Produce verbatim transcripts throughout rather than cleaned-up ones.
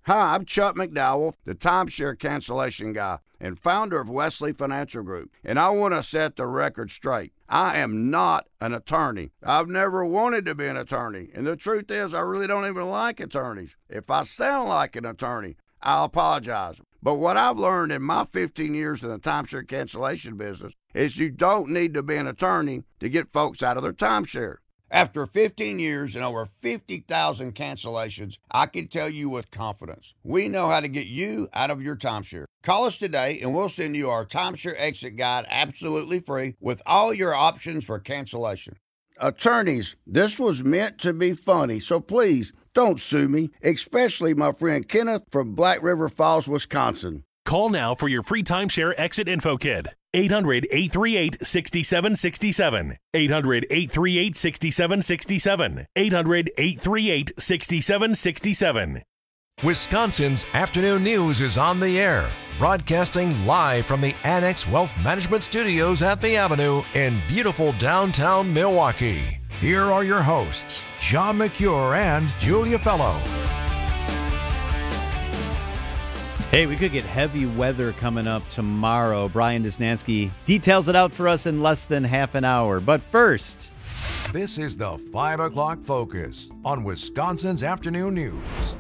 Hi, I'm Chuck McDowell, the timeshare cancellation guy and founder of Wesley Financial Group, and I want to set the record straight. I am not an attorney. I've never wanted to be an attorney, and the truth is I really don't even like attorneys. If I sound like an attorney, I'll apologize. But what I've learned in my fifteen years in the timeshare cancellation business is you don't need to be an attorney to get folks out of their timeshare. After fifteen years and over fifty thousand cancellations, I can tell you with confidence, we know how to get you out of your timeshare. Call us today and we'll send you our timeshare exit guide absolutely free with all your options for cancellation. Attorneys, this was meant to be funny, so please don't sue me, especially my friend Kenneth from Black River Falls, Wisconsin. Call now for your free timeshare exit info kit. eight hundred, eight three eight, six seven six seven. eight hundred, eight three eight, six seven six seven. eight hundred, eight three eight, six seven six seven. Wisconsin's Afternoon News is on the air, broadcasting live from the Annex Wealth Management Studios at the Avenue in beautiful downtown Milwaukee. Here are your hosts, John McCure and Julia Fellow. Hey, we could get heavy weather coming up tomorrow. Brian Desnansky details it out for us in less than half an hour. But first, this is the five o'clock Focus on Wisconsin's Afternoon News.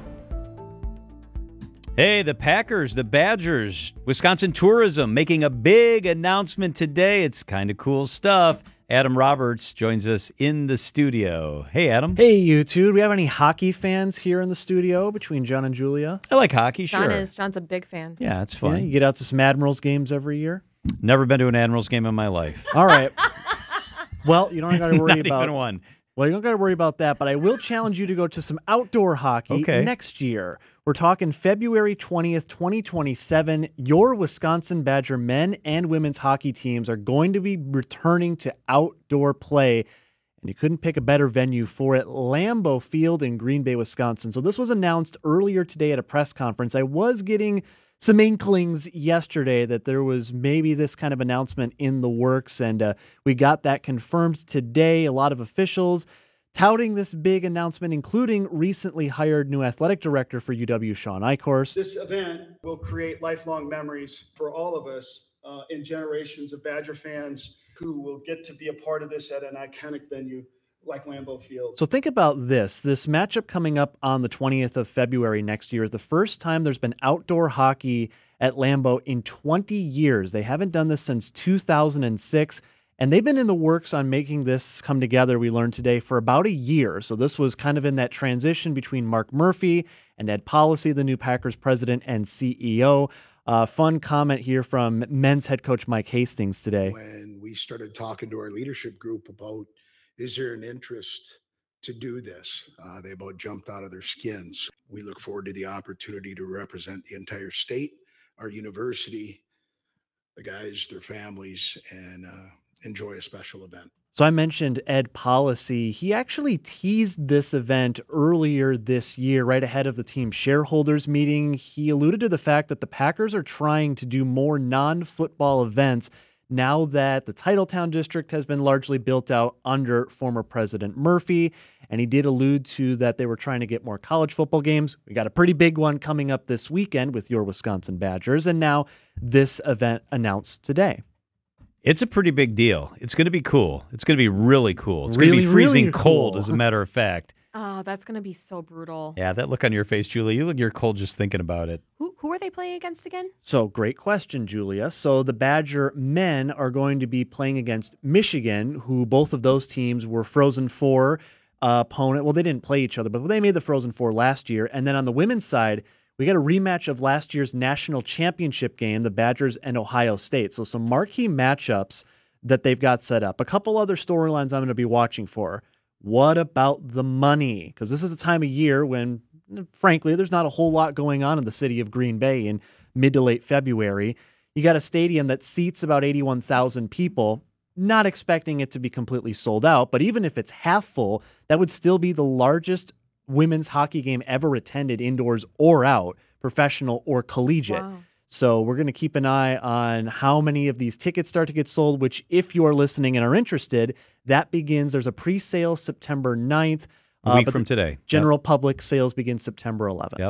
Hey, the Packers, the Badgers, Wisconsin Tourism making a big announcement today. It's kind of cool stuff. Adam Roberts joins us in the studio. Hey, Adam. Hey, you two. Do we have any hockey fans here in the studio between John and Julia? I like hockey, John sure. is. John's a big fan. Yeah, it's fun. Yeah, you get out to some Admirals games every year? Never been to an Admirals game in my life. All right. Well, you don't got to worry Not about even one. Well, you don't got to worry about that, but I will challenge you to go to some outdoor hockey Okay. next year. We're talking February twentieth, twenty twenty-seven. Your Wisconsin Badger men and women's hockey teams are going to be returning to outdoor play, and you couldn't pick a better venue for it, Lambeau Field in Green Bay, Wisconsin. So this was announced earlier today at a press conference. I was getting some inklings yesterday that there was maybe this kind of announcement in the works, and uh, we got that confirmed today. A lot of officials touting this big announcement, including recently hired new athletic director for U W, Sean Eichhorst. This event will create lifelong memories for all of us uh, and generations of Badger fans who will get to be a part of this at an iconic venue like Lambeau Field. So think about this. This matchup coming up on the twentieth of February next year is the first time there's been outdoor hockey at Lambeau in twenty years. They haven't done this since two thousand six. And they've been in the works on making this come together, we learned today, for about a year. So this was kind of in that transition between Mark Murphy and Ed Policy, the new Packers president and C E O. Uh, fun comment here from men's head coach Mike Hastings today. When we started talking to our leadership group about, is there an interest to do this? Uh, they about jumped out of their skins. We look forward to the opportunity to represent the entire state, our university, the guys, their families, and uh, enjoy a special event. So I mentioned Ed Policy. He actually teased this event earlier this year, right ahead of the team shareholders meeting. He alluded to the fact that the Packers are trying to do more non-football events now that the Titletown district has been largely built out under former President Murphy. And he did allude to that they were trying to get more college football games. We got a pretty big one coming up this weekend with your Wisconsin Badgers. And now this event announced today. It's a pretty big deal. It's going to be cool. It's going to be really cool. It's going Really, to be freezing really cold, cool. as a matter of fact. Oh, that's going to be so brutal. Yeah, that look on your face, Julie. You look you're cold just thinking about it. Who who are they playing against again? So great question, Julia. So the Badger men are going to be playing against Michigan, who both of those teams were Frozen Four uh, opponent. Well, they didn't play each other, but they made the Frozen Four last year. And then on the women's side, we got a rematch of last year's national championship game, the Badgers and Ohio State. So some marquee matchups that they've got set up. A couple other storylines I'm going to be watching for. What about the money? Because this is a time of year when, frankly, there's not a whole lot going on in the city of Green Bay in mid to late February. You got a stadium that seats about eighty-one thousand people, not expecting it to be completely sold out, but even if it's half full, that would still be the largest women's hockey game ever attended indoors or out, professional or collegiate. Wow. So we're going to keep an eye on how many of these tickets start to get sold, which if you are listening and are interested, that begins. There's a pre-sale September ninth. A week uh, from today. General yep. public sales begin September eleventh. Yep.